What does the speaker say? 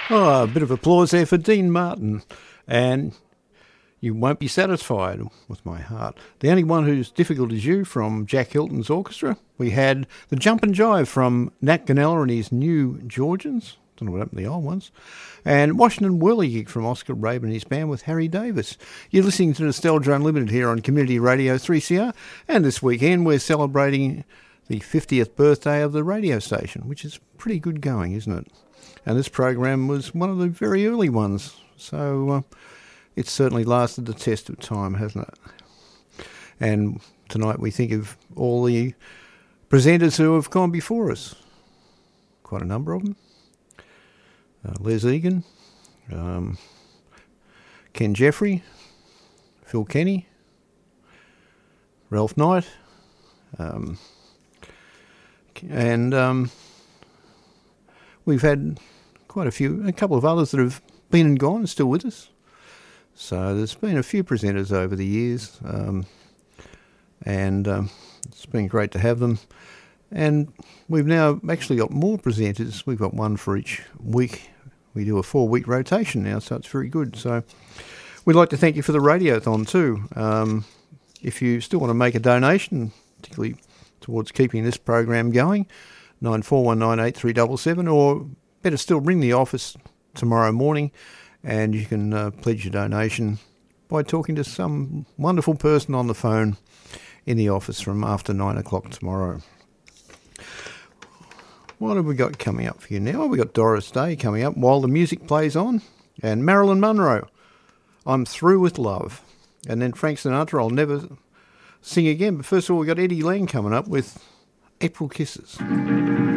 Oh, a bit of applause there for Dean Martin. And You Won't Be Satisfied with My Heart. The Only One Who's Difficult Is You from Jack Hilton's orchestra. We had The Jump and Jive from Nat Ganella and his New Georgians. Don't know what happened to the old ones. And Washington Whirligig from Oscar Rabin and his band with Harry Davis. You're listening to Nostalgia Unlimited here on Community Radio 3CR. And this weekend we're celebrating the 50th birthday of the radio station, which is pretty good going, isn't it? And this program was one of the very early ones. So it's certainly lasted the test of time, hasn't it? And tonight we think of all the presenters who have gone before us. Quite a number of them. Les Egan, Ken Jeffrey, Phil Kenny, Ralph Knight, and we've had quite a couple of others that have been and gone and still with us. So there's been a few presenters over the years, and it's been great to have them. And we've now actually got more presenters. We've got one for each week. We do a 4-week rotation now, so it's very good. So we'd like to thank you for the Radiothon too. If you still want to make a donation, particularly towards keeping this program going, 94198377, or better still, ring the office tomorrow morning and you can pledge your donation by talking to some wonderful person on the phone in the office from after 9 o'clock tomorrow. What have we got coming up for you now? We've got Doris Day coming up while the music plays on, and Marilyn Monroe, I'm Through With Love. And then Frank Sinatra, I'll Never Sing Again. But first of all, we've got Eddie Lang coming up with April Kisses.